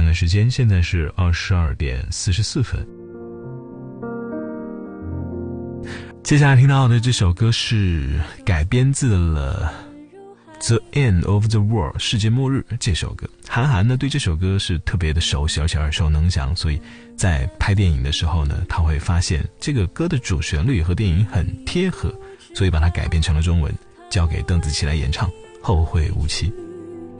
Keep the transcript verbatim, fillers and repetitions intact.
看时间，现在是二十二点四十四分。接下来听到的这首歌是改编自了The End of the World 世界末日这首歌。韩寒呢对这首歌是特别的熟悉而且耳熟能详，所以在拍电影的时候呢，他会发现这个歌的主旋律和电影很贴合，所以把它改编成了中文，交给邓紫棋来演唱，后会无期。